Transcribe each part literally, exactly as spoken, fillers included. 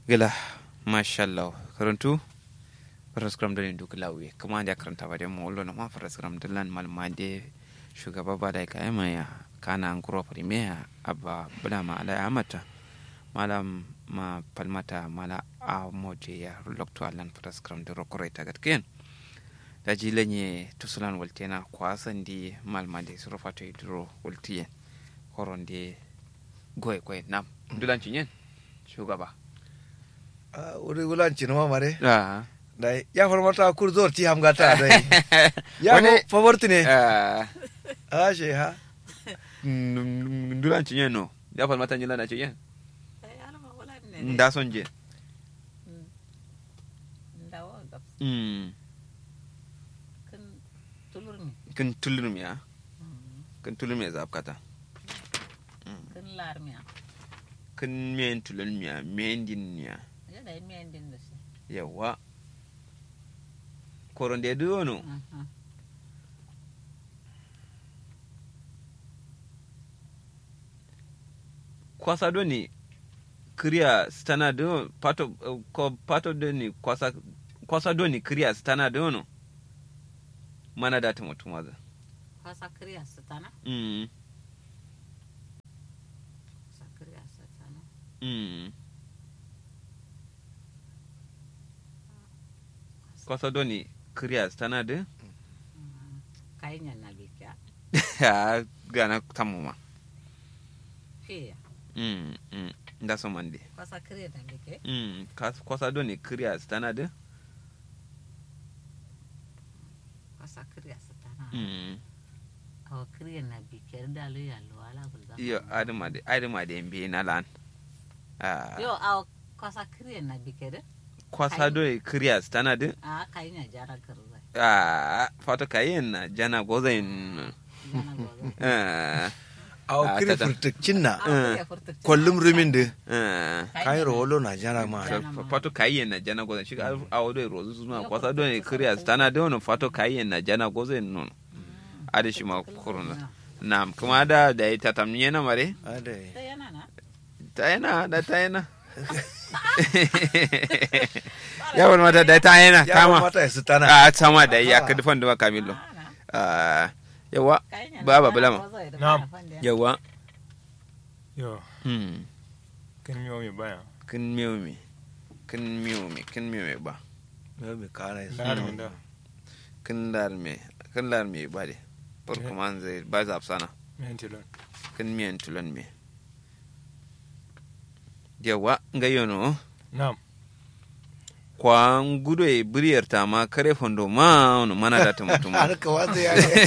gila mashallah karantu faraskram da duk lawi kuma da karanta ba da mu wallo na ma faraskram da lan malma de shugaba ba da kai mai kana an kuro premier abba bula ma ala amata malam ma palmata mala a moje ya lokto lan faraskram da rokore ta gatken da jilanye tusulan waltena kwasan di malma de surfato idro waltiye koronde goy goy nam dulan cinyen shugaba uri wulanci ma mare ah dai ya farmata kur zor ti ham gata dai ya mo favorti ne ah a she ha dulan cinyen no ya farmata nyila na cinyen nda sonje ndawo gab mm kan tulurmi kan tulurmi ya kan tulurmi za kata kan larmiya kan men tulurmi ya men din ya ya dai men din da shi yawa koronde do no kwasa do ni kriya stana do pato ko pato do ni kwasa kwasa do ni kriya stana do no mana data mutum waza kwasa kriya satana mm kwasa kriya satana mm kwasa do ni kriya stana do kainya na bikya ya gana tamuma fiya mm mm nda so mande kwasa kriya na bike mm kwasa do ni kriya stana do kwasa kriya satana mm aw kriya na bike da lu ya lu ala bulda yo adama de adama de mbi na lan ah yo aw kwasa kriya na bike de kwasa do ni kriya stana do a kainya jara karza ah fato kayen na jana gozain jana goza ah a kiri furtukcin na a furtuk kullum rumin da ah kai rolo na jana ma fato kayen na jana gozain shi a wodo rozu zuma kwasa do ni kriya stana do no fato kayen na jana gozain non ade shi ma kuruna nam kuma da da ita tamniye na mare adai ta yana na ta yana da ta yana ya wani mata da ta yana ya kama mata su tana a sama da ya ka dufan da kamilo ah yawa baba bulama Na'am. yawa Yo, hmm kan miyo mai baya. kin miyo mi kin miyo mi kin miyo mi ba me me kana su Lahar min da. kin lar me kin lar me ba de por Eh. kuma zai ba za sana Miyan tilon. kin miyan tulan me yawa ga yono Na'am. kwa gudo e buriyar ta ma kare fondo ma ono mana da ta mutum har ka wasu ya ne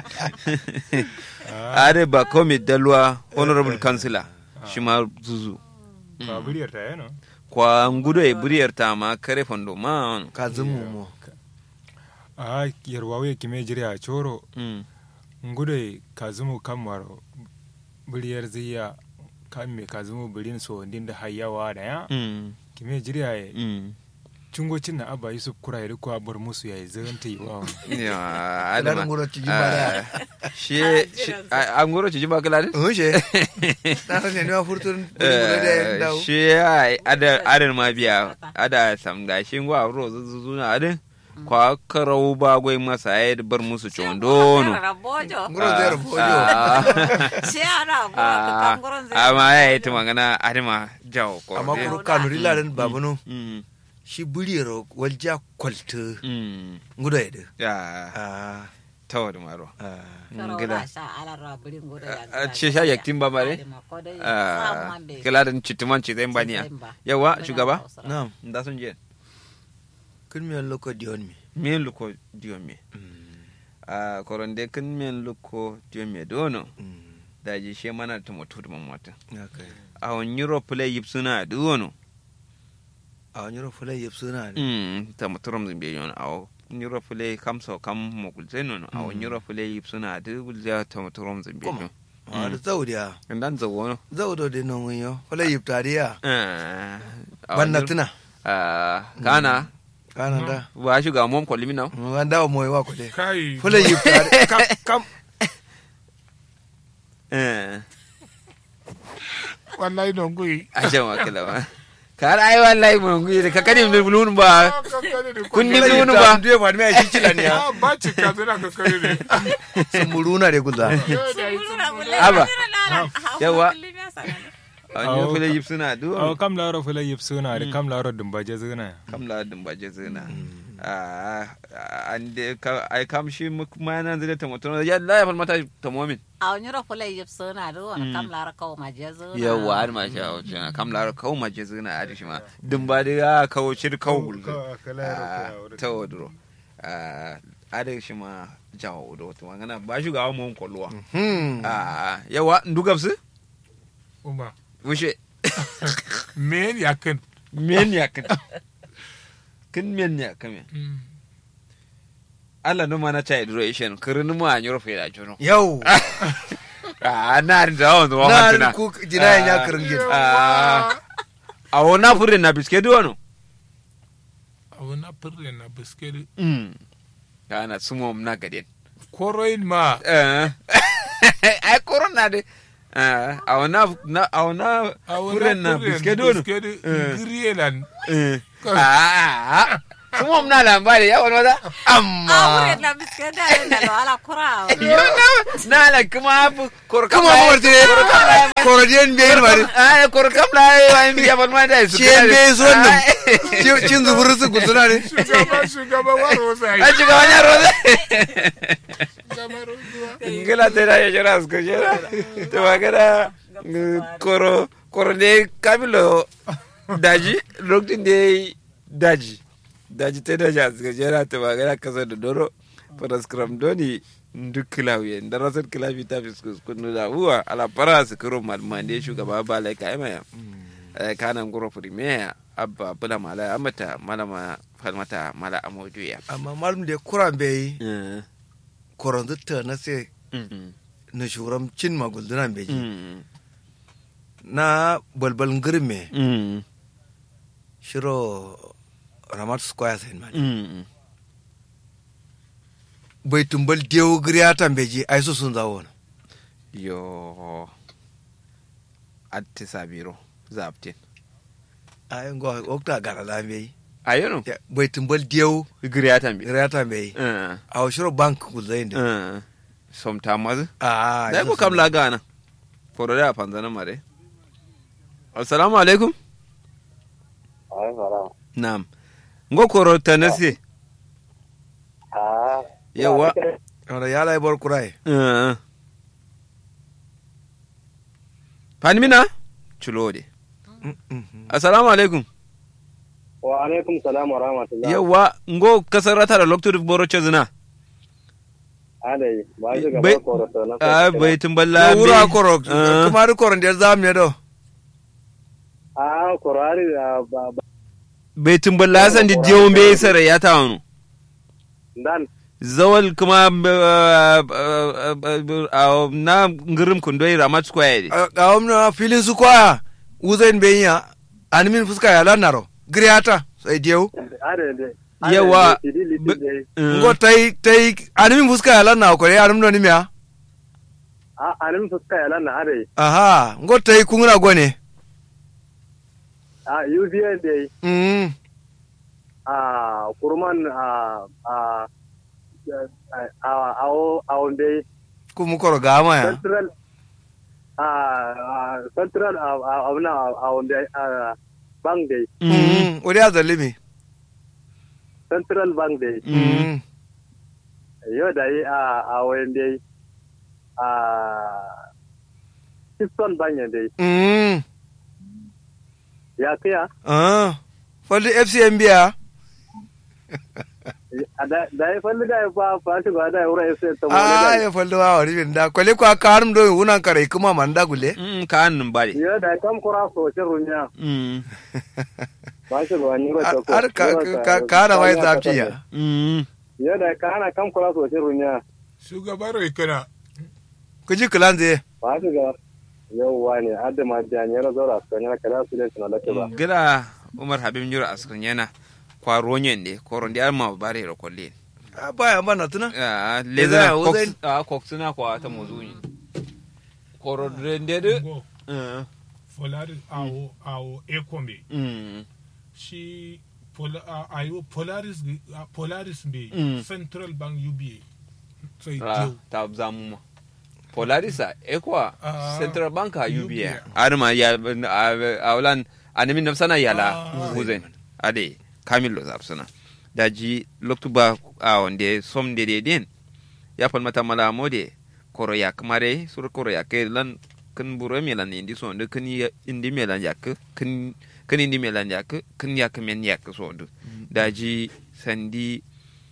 are ba komi dalwa honorable councillor shi ma zuzu Ba buriyar ta yana. kwa gudo e buriyar ta ma kare fondo ma ono ka zumu mu A yarwawe kime jiri a coro. mm Ngude kazumu kamaro. Buriyar ziya kamme kazumu burin so din da hayyawa da ya. mm Kime jiri a yi. mm Cungocin na abba Yusuf kura ya rikuwa bar musu ya yi zanta yi wa. ya Idan adama ngoro ci jimara shi an goro ci jima kala ne Oje. Na san ne wa furtun da da. shi ai ada ada ma biya ada samga shi ngwa ro zuzu na adin kwa karau ba goi masa ai bar musu chondo no rabojo Ngoro zai rubojo. shi ana gora ka kan goron zai amma ya yi ta magana adima jawo ko Amma kuru kanu dilaran babunu mm shi buriyar walja kwalta mm ngudo ya da. ya Ah tawo da maro ah karo gida da sha ala rabirin gora a ce sha yaktin ba mare ah kila da cituman ci zai baniya yawa shugaba na'am da sun je kun mi loko dion mi. men luko dio me a koronde kun men luko dio me dono Mm. da ji she mana to mutu da mamata Okay. a on euro play yipsuna dono A wani rufula yi suna ne. mm ta muturum zimbe yon a euro play kamso kam mokul zeno a on euro play yipsuna de gulja ta muturum zimbe Kuma. yon A da zaudiya. ndan zawo no Zaudo da non yo. Fula yi tariya. eh Banna tuna. ah kana Kana da. wa shuga mom ko limina Wanda wa moyi wa kule. Kai. Fula yi tariya. Kam kam. eh Wallahi don gui. a jan wakila ba kar ai wallahi mun guyi ka kadi mun bulun ba kun ni bulun ba duye ba me shi cilan ya ah ba ci ka zana ka kare ne sumuruna de guda aba yawa an yi fule yipsuna du aw kam la ro fule yipsuna de kam la ro dumbaje zuna kam la dumbaje zuna ah an de ai kam shi kuma nan zai ta mutum ya la ya falmata tamomin a wani ra fule yipsuna du wani kam la ra kawo maje zuna yawa har ma sha wuce kam la ra kawo maje zuna a shi ma dumba da kawo shir kawo gulzu ta wadro ah ada shi ma jawo do to ngana ba shi ga mu kolwa ah yawa ndugabsu uma wuce men yakin men yakin kin men ya kame Allah no mana chai duration kirin mu an yoro fela jono yau ah na da on wa na tuna ku jina ya kirin gid ah a wona fure na biske do no a wona fure na biske mm kana sumo na gaden koroin ma eh ai corona de ah a wona a wona fure na biske do no grielan eh ah sumo na lambari ya wani wata amma a na biske da na lo ala kura na la kuma kor kuma morte korodien be mari ah kor kamla ai mi ya ban ma dai su cien be sonno cin zuburu su guduna ne shugaba shugaba waro sai a shiga wani roze ngela tera ya jara su jara to magana koro koro ne kabilo daji lokacin da daji daji ta daji a gajera ta magana kasar da doro paraskram doni duk kilawiye da rasar kilawi ta fi kunu da huwa ala para su kiro malmande shugaba ba lai ka imaya kanan guro premier abba bula mala amata malama falmata mala amojuya amma malum de kuran be koron dutta na se na shuram cin maguldunan beji na balbal ngirme shiro ramat square sen man bai tumbal dewo griyatan beji ai so sun zawo yo atti sabiro zaptin ai ngo okta gara da beyi ayono bai tumbal dewo griyatan bi griyatan beyi a shiro bank ku zainde sometimes ah dai ko kam la gana foro da fanzana mare assalamu alaikum Assalamu Naam. Ngo koro tanasi. Ah. Yawa. Ora yala ibor kurai. Eh. Panmina? Chulode. Assalamu alaikum. Wa alaikum salam wa rahmatullah. Yawa, ngo kasarata da lokto boro chezna. Alai, ba shi gaba koro to na. Ah, bai tumballa. Wura koro. Kuma ri koro der zam ne do. Ah, korari ba bai tumballa san di diyo be sare ya ta wano dan zawal kuma na ngirim kundoi ramat square a omna filin su kwa uzain benya animin fuska ya lanaro griata sai diyo are de yawa ngo tai tai animin fuska ya lanna ko ya animno ni miya a animin fuska ya lanna are aha ngo tai kunguna gone a U V A dai mm a kurman a a a a a onde kuma koro gama ya central a central a abuna a onde a bank dai mm odi azalimi central bank dai mm yo dai a a onde a Houston banya dai mm ya kaya ah fali F C M B ya da da falli da fa fa shi ga da wura sai ta ah ya falli wa wari bin da kwale kwa karum do unan kare kuma manda gule mm kan nan bare yo da kam kura so ce runya mm ba shi ga ni ba to ko ar ka ka na mai zapci ya mm yo da kana kam kura so ce runya shugabaro ikana kuji kulanze ba shi ga yauwa ne adama da ne na zora su ne kada su da suna lake ba gila umar habib njura askan yana kwaro nyende koro ndi alma bare ro kolle ah baya bana tuna ah leza cox ah cox na kwa ta mozuni koro ndede eh polaris awo awo ekombe mm shi Pol- a- ayo polaris a polaris be Mm. central bank U B A sai ah jau ta zamu ma polarisa ekwa Ah, central bank a U U B B A A. adama ya awlan anemi nafsana yala Ah. huzen ade kamilo zapsana daji loktuba a wonde somde de den ya falmata mala mode koro ya kamare sur koro ya ke lan kan buro melan indi so ndo kan ya- indi melan yak kan kan indi melan yak kan yak men yak so ndo daji sandi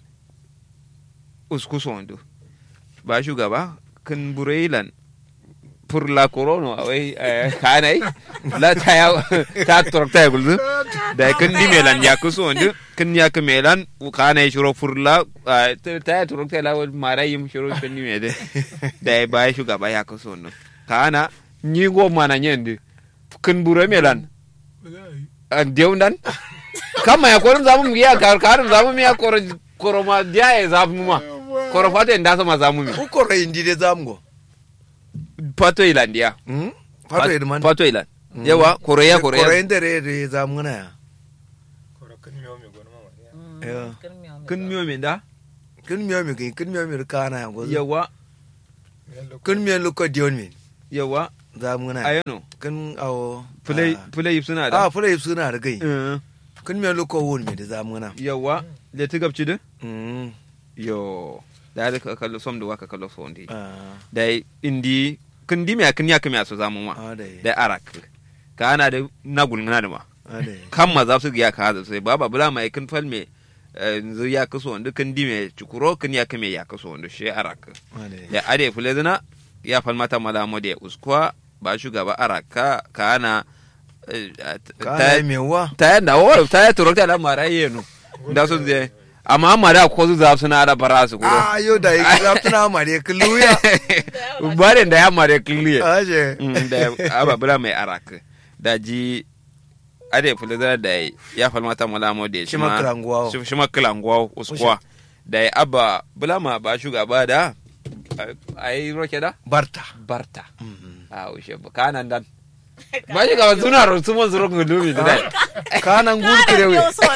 usku so ndo ba shugaba kan buro ilan pour la corona awai kanai la ta ta torta ya guldu da kan di melan ya kuso ndu kan ya ka melan kanai shiro pour la ta torta la marai yim shiro kan ni mede da ba shugaba ya kuso ndu kana ni go mana nyendi kan buro melan deundan kama ya korum zamu mi ya kar karum zamu mi ya koro koro ma dia ya zamu ma koro fate nda sama zamu mi ku koro indi de zamgo pato ilandia hmm fato edi man pato ilan yawa koreya koro koreya inde re de zamgana ya koro kan miyo mi gona mama ya Yeah. kun miyo min da kun miyo mi kin kun miyo mi kana ya gozo yawa kun miyo lu ko dion mi yawa zamgana ya ayano kun awo play ah. play suna da ah fulai suna da gai Eh, kun miyo lu ko won mi da zamgana yawa le tigabci da hmm yo da da ka kallo som da waka kallo so ndi ah da indi kun di me kun ya kuma so zamu ma ah dai da arak ka ana da nagul ngana da ma ah dai kan ma za su ya ka da sai baba bula mai kun falme yanzu ya kaso wanda kan di me cikuro kun ya kuma ya kaso wanda shi arak ah dai da ade fulezina ya falmata malamo da uskwa ba shugaba araka kana kana mewa ta yanda wa ta ya turokta la maraye no da su je amma amma da ko su za su na da barasu ko ah yo da yi zaftuna mare kulluya bare da ya mare kliye aje da aba bula mai araka da ji ade fulezina da ya falmata malamo da Shi ma kilanguwa. shi ma kilanguwa uskwa da aba bula ma ba shugaba da ai roke da barta barta a ushe kanan dan ba shi gaba suna rusu mun zuru gudumi da dai kanan gurkirewe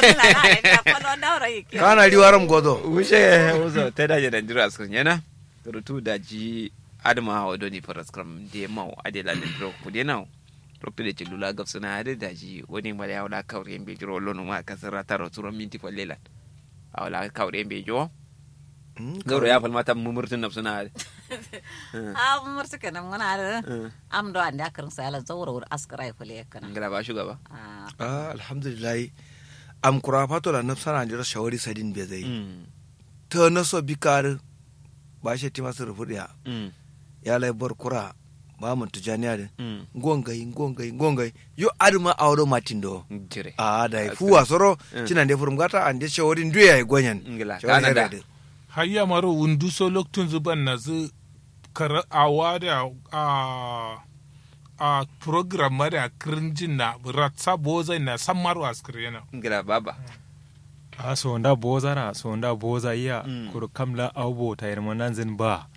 kana riwaram godo ushe uzo ta daje da jira sun yana rutu da ji adama hawa doni faras kram de mau adela da dro ku de naw rokto de lula gaf suna ade da ji woni mala yawa kawre mbe jiro lono ma kasara taro turo minti fallela awla kawre mbe jo gauro ya falmata mumurtun nafsuna ade a mursu kana ngana da am do anda karin sala zawra wur askara ya fule kana ngala ba shugaba ah ah alhamdulillah am kurafato la nafsana jira shawari sadin be zai to na so bikar ba shi tima su rufudiya ya lai bar kura ba mun tujaniya da ngongai ngongai ngongai yo aduma awdo matindo jire ah dai fuwa soro cinan de furum gata ande shawari nduya ya gonyan ngala Shawari kana da herede. hayya maro wundu so loktun zuban na zu kara awada a a program mara krinjin na ratsa boza na samaru askrena ngala baba a so nda boza na so nda boza iya kuru kamla aubo ta irma nan zin ba